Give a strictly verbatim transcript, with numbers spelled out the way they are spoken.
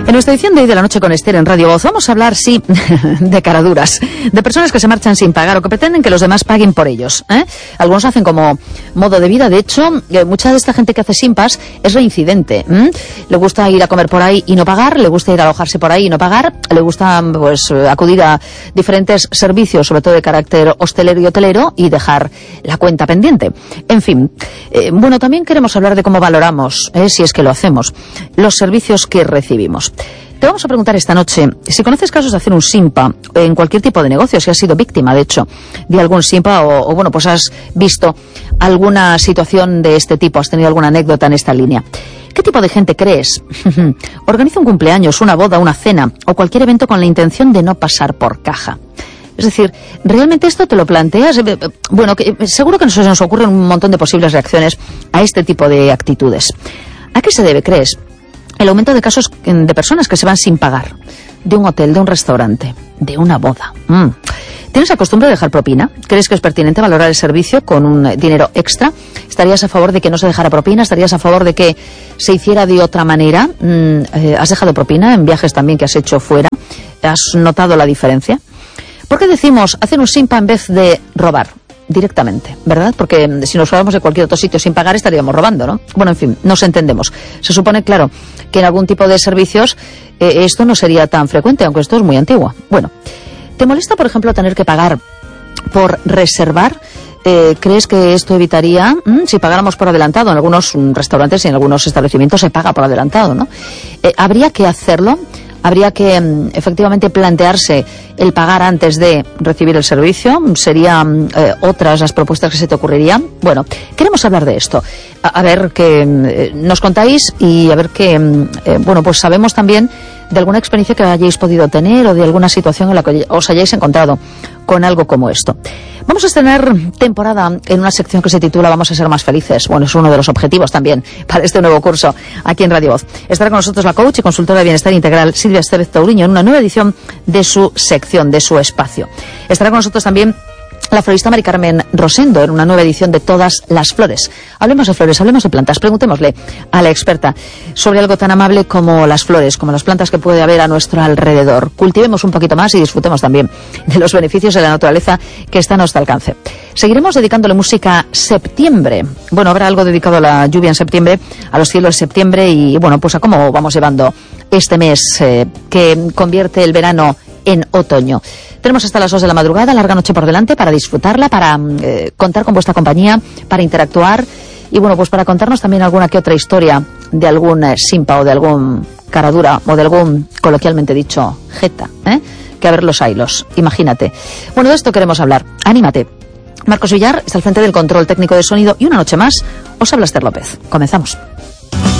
En nuestra edición de hoy de la noche con Esther en Radio Voz vamos a hablar, sí, de caraduras, de personas que se marchan sin pagar o que pretenden que los demás paguen por ellos, ¿eh? Algunos hacen como modo de vida. De hecho, mucha de esta gente que hace simpas es reincidente. ¿eh? Le gusta ir a comer por ahí y no pagar, le gusta ir a alojarse por ahí y no pagar, le gusta pues acudir a diferentes servicios, sobre todo de carácter hostelero y hotelero, y dejar la cuenta pendiente. En fin, eh, bueno, también queremos hablar de cómo valoramos, eh, si es que lo hacemos, los servicios que recibimos. Te vamos a preguntar esta noche si conoces casos de hacer un simpa en cualquier tipo de negocio, si has sido víctima, de hecho, de algún simpa o, o bueno, pues has visto alguna situación de este tipo, has tenido alguna anécdota en esta línea. ¿Qué tipo de gente crees organiza un cumpleaños, una boda, una cena o cualquier evento con la intención de no pasar por caja? Es decir, ¿realmente esto te lo planteas? Bueno, que, seguro que nos, nos ocurren un montón de posibles reacciones a este tipo de actitudes. ¿A qué se debe, crees, el aumento de casos de personas que se van sin pagar? De un hotel, de un restaurante, de una boda. Mm. ¿Tienes la costumbre de dejar propina? ¿Crees que es pertinente valorar el servicio con un dinero extra? ¿Estarías a favor de que no se dejara propina? ¿Estarías a favor de que se hiciera de otra manera? Mm, eh, ¿Has dejado propina en viajes también que has hecho fuera? ¿Has notado la diferencia? ¿Por qué decimos hacer un simpa en vez de robar directamente, verdad? Porque si nos fuéramos de cualquier otro sitio sin pagar estaríamos robando, ¿no? Bueno, en fin, nos entendemos. Se supone, claro, que en algún tipo de servicios eh, esto no sería tan frecuente, aunque esto es muy antiguo. Bueno, ¿te molesta, por ejemplo, tener que pagar por reservar? Eh, ¿Crees que esto evitaría, mmm, si pagáramos por adelantado? En algunos restaurantes y en algunos establecimientos se paga por adelantado, ¿no? Eh, ¿Habría que hacerlo? ¿Habría que mm, efectivamente plantearse el pagar antes de recibir el servicio? ¿Serían eh, otras las propuestas que se te ocurrirían? Bueno, queremos hablar de esto. A, a ver qué eh, nos contáis y a ver qué, eh, bueno, pues sabemos también de alguna experiencia que hayáis podido tener o de alguna situación en la que os hayáis encontrado con algo como esto. Vamos a estrenar temporada en una sección que se titula Vamos a ser más felices. Bueno, es uno de los objetivos también para este nuevo curso aquí en Radio Voz. Estará con nosotros la coach y consultora de bienestar integral Silvia Estevez Tauriño en una nueva edición de su sección, de su espacio. Estará con nosotros también la florista Mari Carmen Rosendo en una nueva edición de Todas las Flores. Hablemos de flores, hablemos de plantas. Preguntémosle a la experta sobre algo tan amable como las flores, como las plantas que puede haber a nuestro alrededor. Cultivemos un poquito más y disfrutemos también de los beneficios de la naturaleza que está a nuestro alcance. Seguiremos dedicándole música septiembre. Bueno, habrá algo dedicado a la lluvia en septiembre, a los cielos de septiembre y, bueno, pues a cómo vamos llevando este mes eh, que convierte el verano en otoño. Tenemos hasta las dos de la madrugada, larga noche por delante para disfrutarla, para eh, contar con vuestra compañía, para interactuar y, bueno, pues para contarnos también alguna que otra historia de algún eh, simpa o de algún caradura o de algún, coloquialmente dicho, jeta, ¿eh? Que a ver los ailos, imagínate. Bueno, de esto queremos hablar. Anímate. Marcos Villar está al frente del control técnico de sonido y una noche más os habla Esther López. Comenzamos.